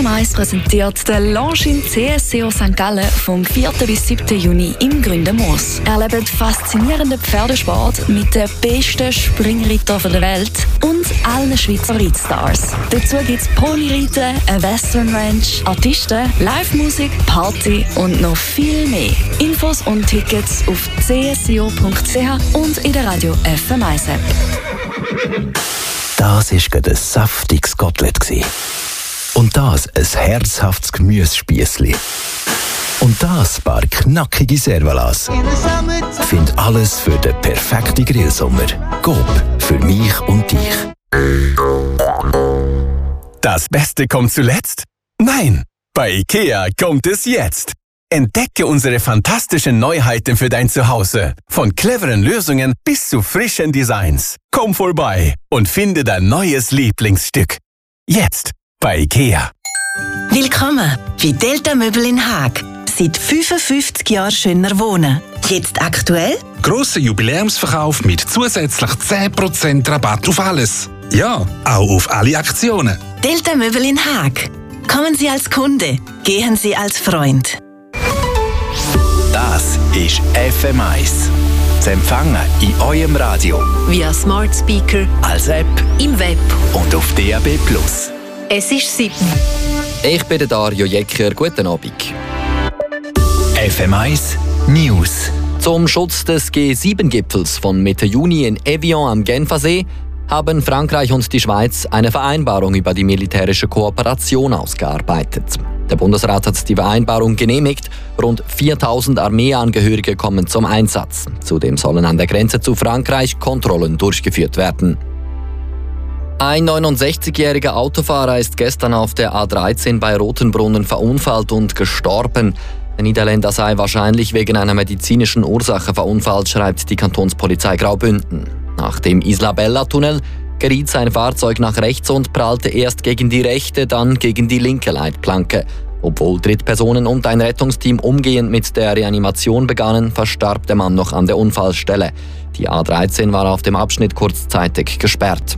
FM1 präsentiert den Longines CSCO St. Gallen vom 4. bis 7. Juni im Gründermoos. Erlebt faszinierenden Pferdesport mit den besten Springreitern der Welt und allen Schweizer Reitstars. Dazu gibt es Ponyreiten, eine Western Ranch, Artisten, Live-Musik, Party und noch viel mehr. Infos und Tickets auf csco.ch und in der Radio FM1 App. Das war gerade ein saftiges Kotelett. Und das ein herzhaftes Gemüsespiessli. Und das ein paar knackige Servalas. Find alles für den perfekten Grillsommer. Coop, für mich und dich. Das Beste kommt zuletzt? Nein, bei IKEA kommt es jetzt. Entdecke unsere fantastischen Neuheiten für dein Zuhause. Von cleveren Lösungen bis zu frischen Designs. Komm vorbei und finde dein neues Lieblingsstück. Jetzt bei IKEA. Willkommen bei Delta Möbel in Haag. Seit 55 Jahren schöner wohnen. Jetzt aktuell? Grosser Jubiläumsverkauf mit zusätzlich 10% Rabatt auf alles. Ja, auch auf alle Aktionen. Delta Möbel in Haag. Kommen Sie als Kunde, gehen Sie als Freund. Das ist FM1. Zu empfangen in eurem Radio, via Smart Speaker, als App im Web und auf DAB+. Es ist 7. Ich bin Dario Jecker. Guten Abend. FM1 News. Zum Schutz des G7-Gipfels von Mitte Juni in Evian am Genfersee haben Frankreich und die Schweiz eine Vereinbarung über die militärische Kooperation ausgearbeitet. Der Bundesrat hat die Vereinbarung genehmigt. Rund 4000 Armeeangehörige kommen zum Einsatz. Zudem sollen an der Grenze zu Frankreich Kontrollen durchgeführt werden. Ein 69-jähriger Autofahrer ist gestern auf der A13 bei Rotenbrunnen verunfallt und gestorben. Der Niederländer sei wahrscheinlich wegen einer medizinischen Ursache verunfallt, schreibt die Kantonspolizei Graubünden. Nach dem Isla-Bella-Tunnel geriet sein Fahrzeug nach rechts und prallte erst gegen die rechte, dann gegen die linke Leitplanke. Obwohl Drittpersonen und ein Rettungsteam umgehend mit der Reanimation begannen, verstarb der Mann noch an der Unfallstelle. Die A13 war auf dem Abschnitt kurzzeitig gesperrt.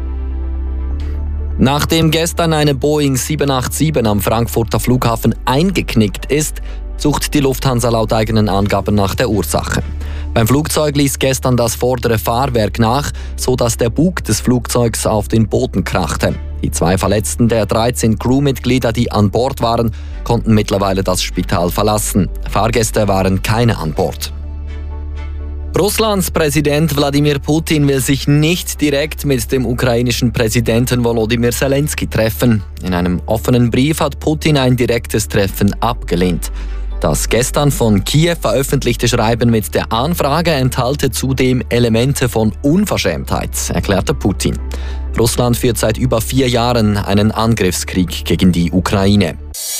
Nachdem gestern eine Boeing 787 am Frankfurter Flughafen eingeknickt ist, sucht die Lufthansa laut eigenen Angaben nach der Ursache. Beim Flugzeug ließ gestern das vordere Fahrwerk nach, sodass der Bug des Flugzeugs auf den Boden krachte. Die 2 Verletzten der 13 Crewmitglieder, die an Bord waren, konnten mittlerweile das Spital verlassen. Fahrgäste waren keine an Bord. Russlands Präsident Wladimir Putin will sich nicht direkt mit dem ukrainischen Präsidenten Volodymyr Zelensky treffen. In einem offenen Brief hat Putin ein direktes Treffen abgelehnt. Das gestern von Kiew veröffentlichte Schreiben mit der Anfrage enthalte zudem Elemente von Unverschämtheit, erklärte Putin. Russland führt seit über 4 Jahren einen Angriffskrieg gegen die Ukraine.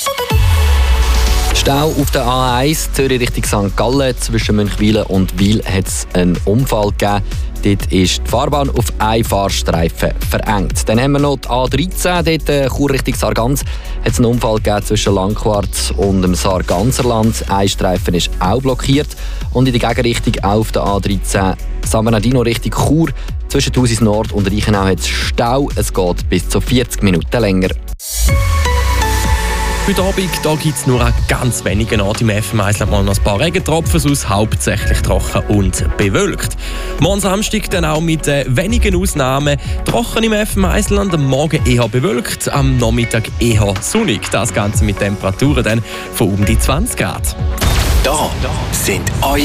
Stau auf der A1 Zürich Richtung St. Gallen. Zwischen Münchwilen und Wil hat es einen Unfall gegeben. Dort ist die Fahrbahn auf einen Fahrstreifen verengt. Dann haben wir noch die A13, dort Chur Richtung Sargans. Hat es einen Unfall gegeben zwischen Langquart und dem Sarganserland. Ein Streifen ist auch blockiert. Und in der Gegenrichtung auf der A13 San Bernardino Richtung Chur. Zwischen Thusis Nord und Reichenau hat es Stau. Es geht bis zu 40 Minuten länger. Heute Abend gibt es nur an ganz wenigen Orten im FM1 mal noch ein paar Regentropfen, sonst hauptsächlich trocken und bewölkt. Morgen Samstag dann auch mit wenigen Ausnahmen trocken im FM1-Land, am Morgen eher bewölkt, am Nachmittag eher sonnig. Das Ganze mit Temperaturen dann von um die 20 Grad. Da sind eure